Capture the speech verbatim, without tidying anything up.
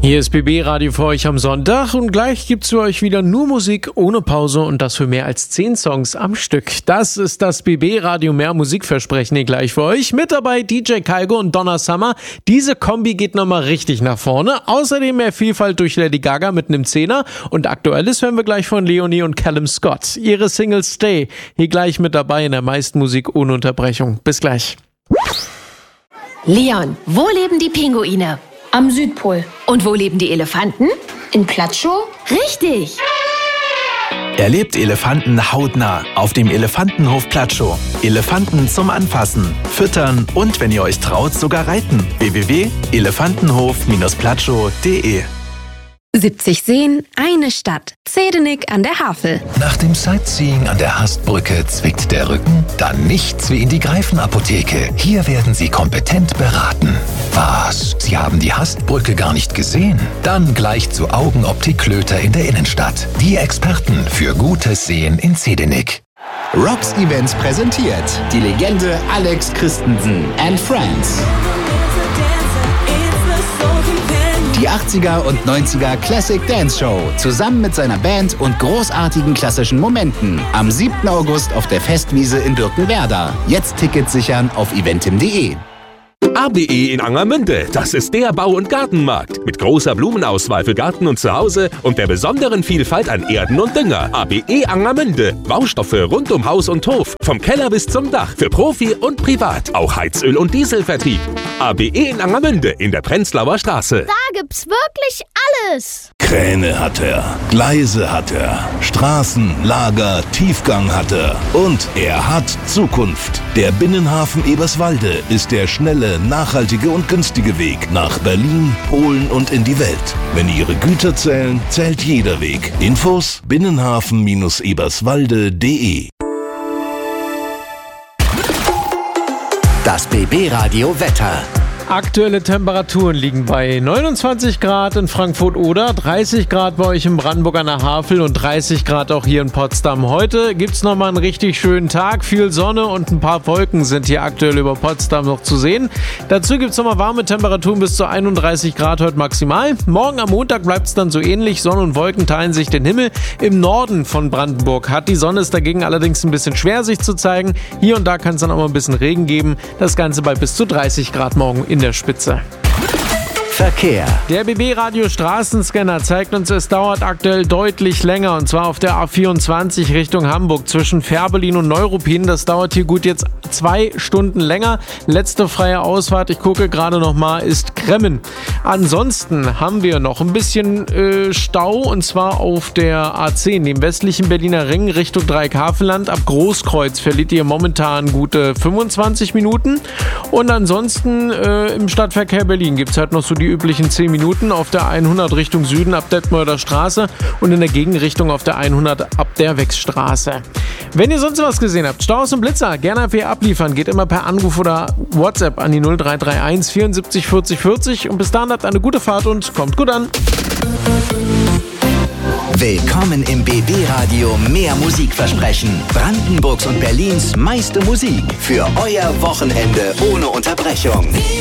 Hier ist B B Radio für euch am Sonntag und gleich gibt's für euch wieder nur Musik ohne Pause und das für mehr als zehn Songs am Stück. Das ist das B B Radio Mehr Musikversprechen hier gleich für euch. Mit dabei D J Kaigo und Donna Summer. Diese Kombi geht nochmal richtig nach vorne. Außerdem mehr Vielfalt durch Lady Gaga mit einem Zehner und Aktuelles hören wir gleich von Leonie und Callum Scott. Ihre Single Stay hier gleich mit dabei in der meisten Musik ohne Unterbrechung. Bis gleich. Leon, wo leben die Pinguine? Am Südpol. Und wo leben die Elefanten? In Platschow? Richtig! Erlebt Elefanten hautnah auf dem Elefantenhof Platschow. Elefanten zum Anfassen, Füttern und, wenn ihr euch traut, sogar reiten. w w w punkt elefantenhof platschow punkt de siebzig Seen, eine Stadt. Zedenik an der Havel. Nach dem Sightseeing an der Hastbrücke zwickt der Rücken? Dann nichts wie in die Greifenapotheke. Hier werden Sie kompetent beraten. Was? Sie haben die Hastbrücke gar nicht gesehen? Dann gleich zu Augenoptik Klöter in der Innenstadt. Die Experten für gutes Sehen in Zedenik. Rocks Events präsentiert die Legende Alex Christensen and Friends. Die achtziger und neunziger Classic Dance Show zusammen mit seiner Band und großartigen klassischen Momenten am siebten August auf der Festwiese in Birkenwerder. Jetzt Tickets sichern auf eventim punkt de. A B E in Angermünde, das ist der Bau- und Gartenmarkt. Mit großer Blumenauswahl für Garten und Zuhause und der besonderen Vielfalt an Erden und Dünger. A B E Angermünde, Baustoffe rund um Haus und Hof. Vom Keller bis zum Dach, für Profi und Privat. Auch Heizöl- und Dieselvertrieb. A B E in Angermünde in der Prenzlauer Straße. Da gibt's wirklich alles. Kräne hat er, Gleise hat er, Straßen, Lager, Tiefgang hat er und er hat Zukunft. Der Binnenhafen Eberswalde ist der schnelle, nachhaltige und günstige Weg nach Berlin, Polen und in die Welt. Wenn Ihre Güter zählen, zählt jeder Weg. Infos binnenhafen eberswalde punkt de. Das B B Radio Wetter. Aktuelle Temperaturen liegen bei neunundzwanzig Grad in Frankfurt-Oder, dreißig Grad bei euch in Brandenburg an der Havel und dreißig Grad auch hier in Potsdam. Heute gibt's nochmal einen richtig schönen Tag, viel Sonne und ein paar Wolken sind hier aktuell über Potsdam noch zu sehen. Dazu gibt's nochmal warme Temperaturen bis zu einunddreißig Grad heute maximal. Morgen am Montag bleibt's dann so ähnlich, Sonne und Wolken teilen sich den Himmel. Im Norden von Brandenburg hat die Sonne es dagegen allerdings ein bisschen schwer sich zu zeigen. Hier und da kann es dann auch mal ein bisschen Regen geben. Das Ganze bei bis zu dreißig Grad morgen in der Spitze. Verkehr. Der B B-Radio Straßenscanner zeigt uns, es dauert aktuell deutlich länger und zwar auf der A vierundzwanzig Richtung Hamburg zwischen Fährberlin und Neuruppin. Das dauert hier gut jetzt zwei Stunden länger. Letzte freie Ausfahrt, ich gucke gerade nochmal, ist Kremmen. Ansonsten haben wir noch ein bisschen äh, Stau und zwar auf der A zehn, dem westlichen Berliner Ring Richtung Dreieckhavenland. Ab Großkreuz verliert ihr momentan gute fünfundzwanzig Minuten und ansonsten äh, im Stadtverkehr Berlin gibt es halt noch so die üblichen zehn Minuten auf der hundert Richtung Süden ab Detmolder Straße und in der Gegenrichtung auf der hundert ab der Wechsstraße. Wenn ihr sonst was gesehen habt, Staus und Blitzer, gerne für abliefern, geht immer per Anruf oder WhatsApp an die null drei drei eins vierundsiebzig vierzig vierzig und bis dahin habt eine gute Fahrt und kommt gut an. Willkommen im B B-Radio Mehr Musikversprechen. Brandenburgs und Berlins meiste Musik für euer Wochenende ohne Unterbrechung.